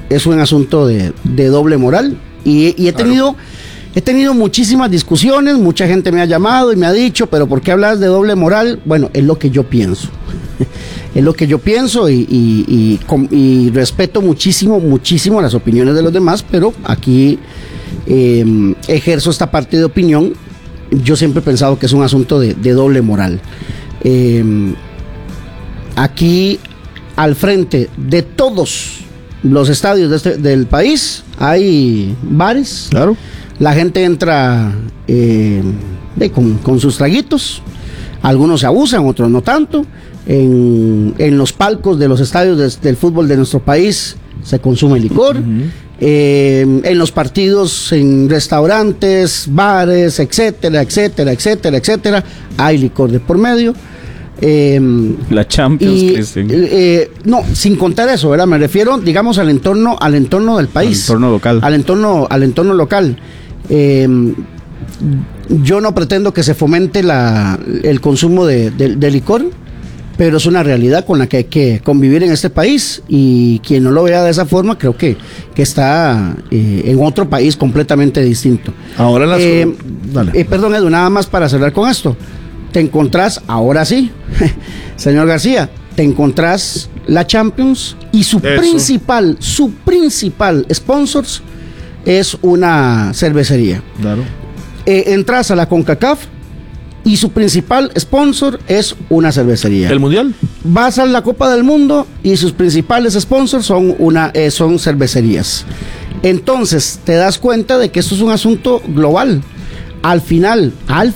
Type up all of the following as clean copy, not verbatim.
es un asunto de doble moral. Y he tenido muchísimas discusiones, mucha gente me ha llamado y me ha dicho, pero ¿por qué hablas de doble moral? Bueno, es lo que yo pienso. Es lo que yo pienso y respeto muchísimo las opiniones de los demás, pero aquí ejerzo esta parte de opinión. Yo siempre he pensado que es un asunto de doble moral. Aquí, al frente de todos los estadios del país, hay bares. Claro. La gente entra con sus traguitos. Algunos se abusan, otros no tanto. En los palcos de los estadios del fútbol de nuestro país se consume licor. Uh-huh. En los partidos, en restaurantes, bares, etcétera, hay licor de por medio. La Champions, no, sin contar eso, ¿verdad? Me refiero, digamos, al entorno del país, al entorno local. Yo no pretendo que se fomente el consumo de licor, pero es una realidad con la que hay que convivir en este país, y quien no lo vea de esa forma creo que está en otro país completamente distinto. Ahora perdón, Edu, nada más para cerrar con esto. Te encontrás, ahora sí, señor García, te encontrás la Champions y su principal sponsors es una cervecería. Claro. Entras a la CONCACAF y su principal sponsor es una cervecería. ¿El Mundial? Vas a la Copa del Mundo y sus principales sponsors son cervecerías. Entonces te das cuenta de que esto es un asunto global. Al final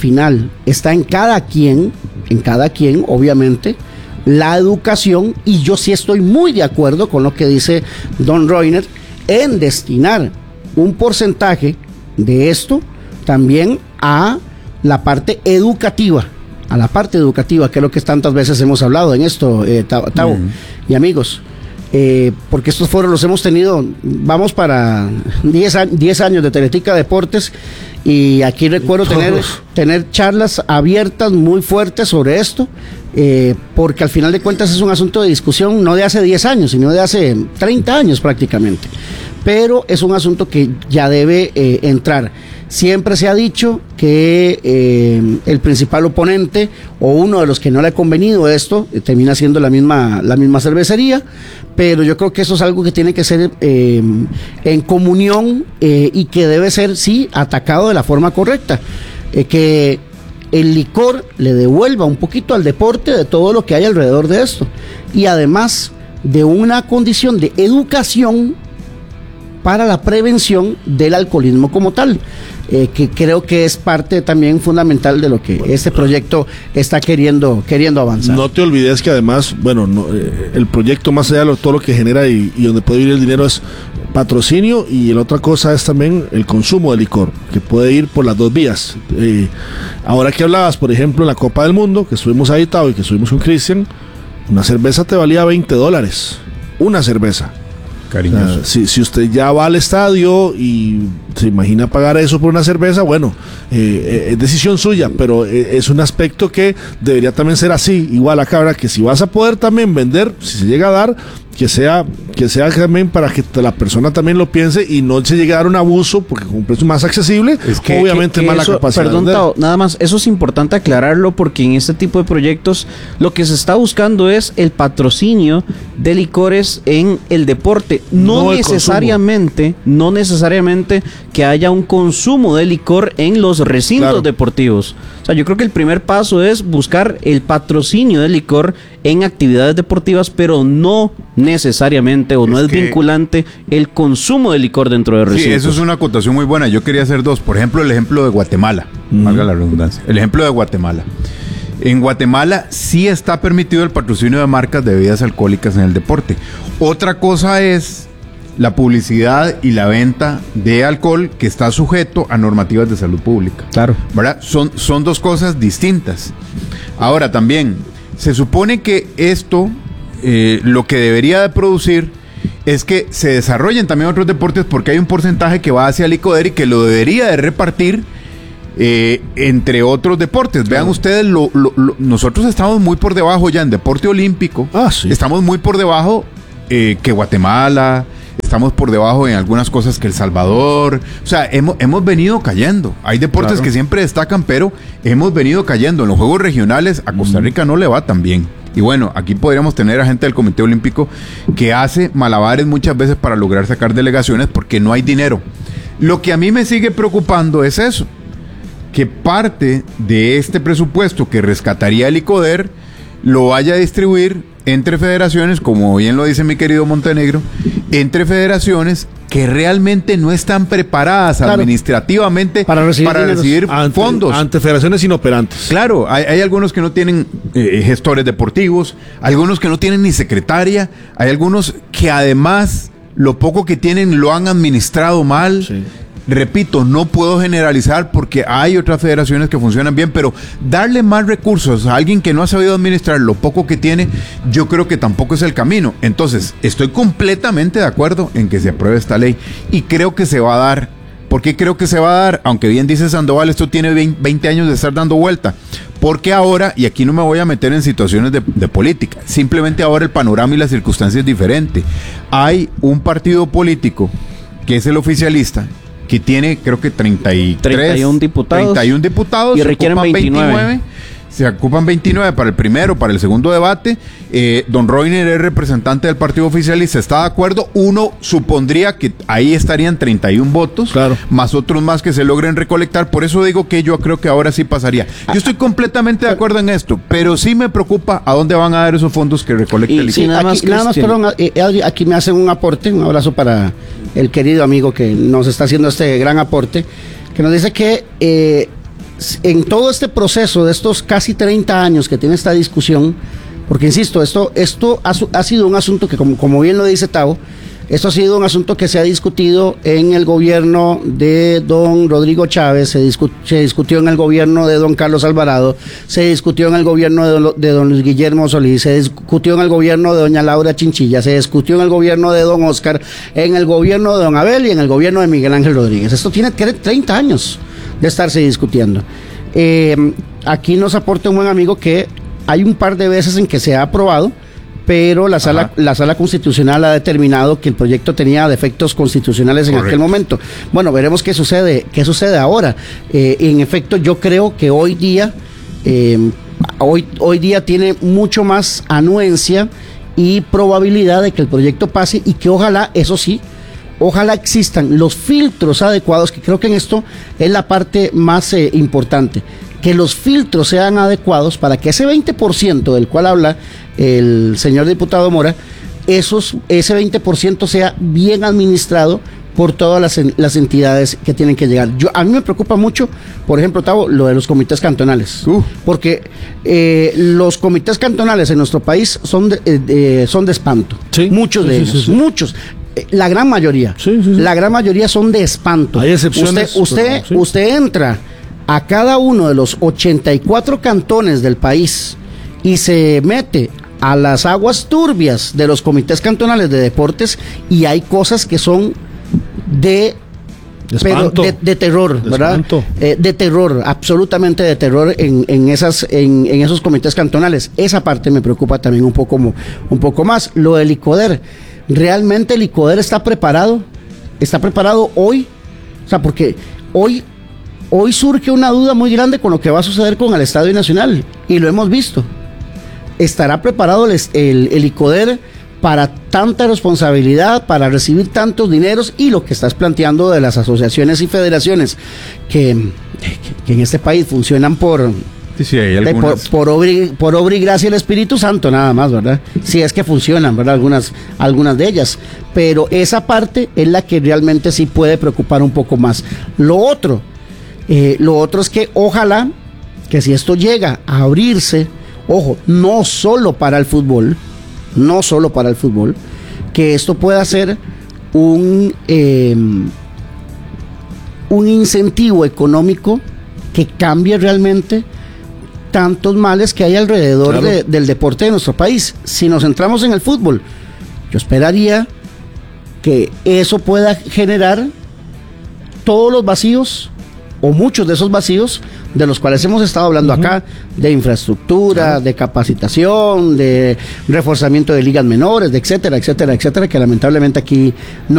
está en cada quien, obviamente, la educación, y yo sí estoy muy de acuerdo con lo que dice Don Roiner en destinar un porcentaje de esto también a la parte educativa, que es lo que tantas veces hemos hablado en esto, Tavo y amigos. Porque estos foros los hemos tenido, vamos para 10 años de Teletica Deportes, y aquí recuerdo tener charlas abiertas muy fuertes sobre esto, porque al final de cuentas es un asunto de discusión no de hace 10 años, sino de hace 30 años prácticamente, pero es un asunto que ya debe entrar. Siempre se ha dicho que el principal oponente o uno de los que no le ha convenido esto termina siendo la misma cervecería, pero yo creo que eso es algo que tiene que ser en comunión y que debe ser, sí, atacado de la forma correcta. Que el licor le devuelva un poquito al deporte de todo lo que hay alrededor de esto, y además de una condición de educación para la prevención del alcoholismo como tal, que creo que es parte también fundamental de lo que este proyecto está queriendo avanzar. No te olvides que además, el proyecto, más allá de todo lo que genera y donde puede ir el dinero, es patrocinio, y la otra cosa es también el consumo de licor, que puede ir por las dos vías. Ahora que hablabas, por ejemplo, en la Copa del Mundo, que estuvimos ahí, Tavo, y que estuvimos con Cristian, una cerveza te valía $20, una cerveza. Cariñoso. Si usted ya va al estadio y se imagina pagar eso por una cerveza, bueno, es decisión suya, pero es un aspecto que debería también ser así. Igual acá, ¿verdad? Que si vas a poder también vender, si se llega a dar, que sea también para que la persona también lo piense y no se llegue a dar un abuso, porque con un precio más accesible, es que, obviamente más la capacidad. Perdón, Tao, nada más, eso es importante aclararlo, porque en este tipo de proyectos lo que se está buscando es el patrocinio de licores en el deporte, no necesariamente que haya un consumo de licor en los recintos deportivos. O sea, yo creo que el primer paso es buscar el patrocinio de licor en actividades deportivas, pero no necesariamente no es vinculante el consumo de licor dentro de recintos. Sí, eso es una acotación muy buena. Yo quería hacer dos. Por ejemplo, el ejemplo de Guatemala. Valga la redundancia. El ejemplo de Guatemala. En Guatemala sí está permitido el patrocinio de marcas de bebidas alcohólicas en el deporte. Otra cosa es la publicidad y la venta de alcohol, que está sujeto a normativas de salud pública. Claro. ¿Verdad? Son dos cosas distintas. Ahora también, se supone que esto, lo que debería de producir es que se desarrollen también otros deportes, porque hay un porcentaje que va hacia el ICODER y que lo debería de repartir entre otros deportes. Claro. Vean ustedes, nosotros estamos muy por debajo ya en deporte olímpico. Sí. Estamos muy por debajo que Guatemala, estamos por debajo en algunas cosas que El Salvador. O sea, hemos venido cayendo. Hay deportes que siempre destacan, pero hemos venido cayendo. En los Juegos Regionales a Costa Rica no le va tan bien. Y bueno, aquí podríamos tener a gente del Comité Olímpico que hace malabares muchas veces para lograr sacar delegaciones porque no hay dinero. Lo que a mí me sigue preocupando es eso, que parte de este presupuesto que rescataría el ICODER lo vaya a distribuir entre federaciones, como bien lo dice mi querido Montenegro, entre federaciones que realmente no están preparadas administrativamente para recibir fondos. Ante federaciones inoperantes. Claro, hay algunos que no tienen gestores deportivos, algunos que no tienen ni secretaria, hay algunos que además lo poco que tienen lo han administrado mal. Sí. Repito, no puedo generalizar porque hay otras federaciones que funcionan bien, pero darle más recursos a alguien que no ha sabido administrar lo poco que tiene, yo creo que tampoco es el camino. Entonces, estoy completamente de acuerdo en que se apruebe esta ley y creo que se va a dar. ¿Por qué creo que se va a dar? Aunque bien dice Sandoval, esto tiene 20 años de estar dando vuelta. Porque ahora, y aquí no me voy a meter en situaciones de política, simplemente ahora el panorama y la circunstancia es diferente. Hay un partido político que es el oficialista, que tiene creo que 31 diputados y requieren 29. Se ocupan 29 para el primero, para el segundo debate. Don Roiner es representante del partido oficialista, está de acuerdo. Uno supondría que ahí estarían 31 votos, claro, más otros más que se logren recolectar. Por eso digo que yo creo que ahora sí pasaría. Yo estoy completamente de acuerdo en esto, pero sí me preocupa a dónde van a dar esos fondos que recolecte el ICO. Sí, nada más, perdón, Adri, aquí me hacen un aporte, un abrazo para el querido amigo que nos está haciendo este gran aporte, que nos dice que en todo este proceso de estos casi 30 años que tiene esta discusión, porque insisto, esto ha sido un asunto que, como bien lo dice Tavo, esto ha sido un asunto que se ha discutido en el gobierno de don Rodrigo Chávez, se discutió en el gobierno de don Carlos Alvarado, se discutió en el gobierno de don Luis Guillermo Solís, se discutió en el gobierno de doña Laura Chinchilla, se discutió en el gobierno de don Oscar, en el gobierno de don Abel y en el gobierno de Miguel Ángel Rodríguez. Esto tiene 30 años de estarse discutiendo. Aquí nos aporta un buen amigo que hay un par de veces en que se ha aprobado, pero la sala constitucional ha determinado que el proyecto tenía defectos constitucionales en aquel momento. Bueno, veremos qué sucede ahora. En efecto, yo creo que hoy día tiene mucho más anuencia y probabilidad de que el proyecto pase y que ojalá, eso sí, ojalá existan los filtros adecuados, que creo que en esto es la parte más importante, que los filtros sean adecuados para que ese 20% del cual habla el señor diputado Mora, ese 20% sea bien administrado por todas las entidades que tienen que llegar. A mí me preocupa mucho, por ejemplo, Tavo, lo de los comités cantonales, porque los comités cantonales en nuestro país son de espanto, ¿sí? Muchos de ellos, sí. Muchos. La gran mayoría, la gran mayoría son de espanto. Hay excepciones. Usted entra a cada uno de los 84 cantones del país y se mete a las aguas turbias de los comités cantonales de deportes y hay cosas que son de terror, ¿verdad? De terror, absolutamente de terror en esos comités cantonales. Esa parte me preocupa también un poco más. Lo del ICODER, ¿realmente el ICODER está preparado? ¿Está preparado hoy? O sea, porque hoy surge una duda muy grande con lo que va a suceder con el Estadio Nacional, y lo hemos visto. ¿Estará preparado el ICODER para tanta responsabilidad, para recibir tantos dineros? Y lo que estás planteando de las asociaciones y federaciones que en este país funcionan por obra y gracia del Espíritu Santo, nada más, ¿verdad? Si es que funcionan, ¿verdad? Algunas de ellas. Pero esa parte es la que realmente sí puede preocupar un poco más. Lo otro es que ojalá que si esto llega a abrirse, ojo, no solo para el fútbol, que esto pueda ser un incentivo económico que cambie realmente tantos males que hay alrededor del deporte de nuestro país. Si nos centramos en el fútbol, yo esperaría que eso pueda generar todos los vacíos o muchos de esos vacíos de los cuales hemos estado hablando acá, de infraestructura, de capacitación, de reforzamiento de ligas menores, de etcétera, que lamentablemente aquí no